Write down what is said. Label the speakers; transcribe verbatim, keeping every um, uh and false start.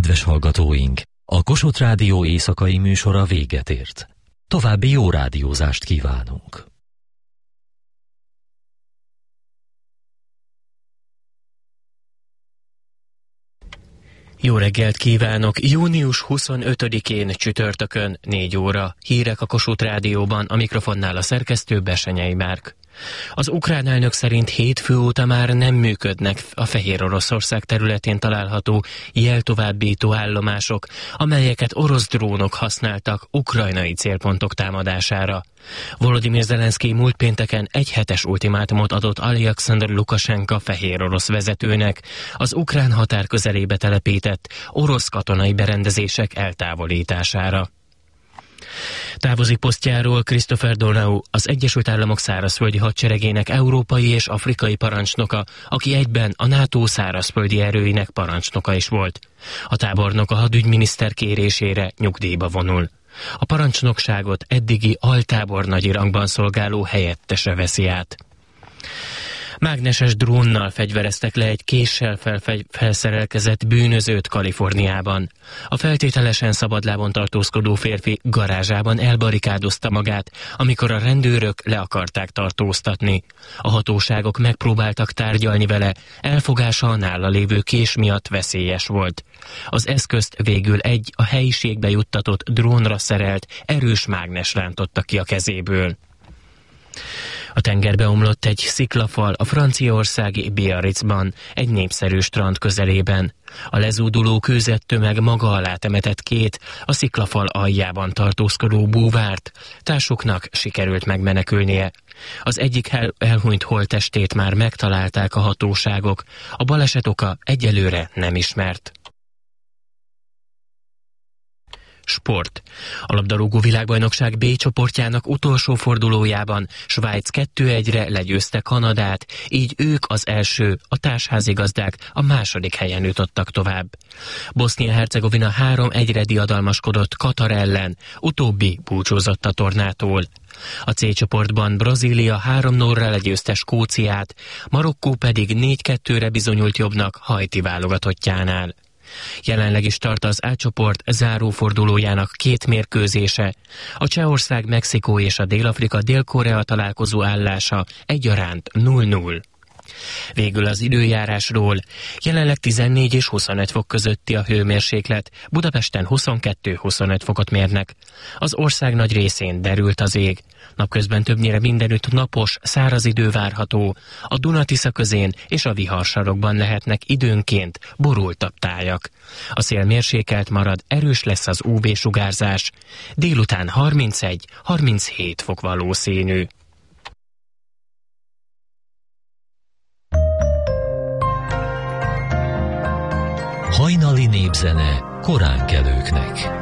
Speaker 1: Kedves hallgatóink, a Kossuth Rádió éjszakai műsora véget ért. További jó rádiózást kívánunk.
Speaker 2: Jó reggelt kívánok! június huszonötödikén csütörtökön négy óra. Hírek a Kossuth Rádióban, a mikrofonnál a szerkesztő Bessenyei Márk. Az ukrán elnök szerint hétfő óta már nem működnek a Fehér Oroszország területén található jeltovábbító állomások, amelyeket orosz drónok használtak ukrajnai célpontok támadására. Volodymyr Zelenszkij múlt pénteken egy hetes ultimátumot adott Aljakszandr Lukasenka fehér orosz vezetőnek az ukrán határ közelébe telepített orosz katonai berendezések eltávolítására. Távozik posztjáról Christopher Donau, az Egyesült Államok szárazföldi hadseregének európai és afrikai parancsnoka, aki egyben a NATO szárazföldi erőinek parancsnoka is volt. A tábornok a hadügyminiszter kérésére nyugdíjba vonul. A parancsnokságot eddigi altábornagyi rangban szolgáló helyettese veszi át. Mágneses drónnal fegyvereztek le egy késsel felfegy- felszerelkezett bűnözőt Kaliforniában. A feltételesen szabadlábon tartózkodó férfi garázsában elbarikádozta magát, amikor a rendőrök le akarták tartóztatni. A hatóságok megpróbáltak tárgyalni vele, elfogása a nála lévő kés miatt veszélyes volt. Az eszközt végül egy a helyiségbe juttatott drónra szerelt erős mágnes rántotta ki a kezéből. A tengerbe omlott egy sziklafal a franciaországi Biarritzban, egy népszerű strand közelében. A lezúduló kőzett tömeg maga alá temetett két, a sziklafal aljában tartózkodó búvárt. Társuknak sikerült megmenekülnie. Az egyik el- elhunyt holttestét már megtalálták a hatóságok. A baleset oka egyelőre nem ismert. Sport. A labdarúgó világbajnokság B csoportjának utolsó fordulójában Svájc kettő egyre legyőzte Kanadát, így ők az első, a társházigazdák a második helyen jutottak tovább. Bosznia-Hercegovina három egyre diadalmaskodott Katar ellen, utóbbi búcsúzott a tornától. A C csoportban Brazília három nullra legyőzte Skóciát, Marokkó pedig négy kettőre bizonyult jobbnak Haiti válogatottjánál. Jelenleg is tart az A csoport zárófordulójának két mérkőzése. A Csehország, Mexikó és a Dél-Afrika Dél-Korea találkozó állása egyaránt nulla nulla. Végül az időjárásról. Jelenleg tizennégy és huszonöt fok közötti a hőmérséklet, Budapesten huszonkettő-huszonöt fokot mérnek. Az ország nagy részén derült az ég. Napközben többnyire mindenütt napos, száraz idő várható. A Duna-Tisza közén és a viharsarokban lehetnek időnként borultabb tájak. A szél mérsékelt marad, erős lesz az ú vé-sugárzás. Délután harmincegy-harminchét fok valószínű.
Speaker 1: Hajnali népzene koránkelőknek.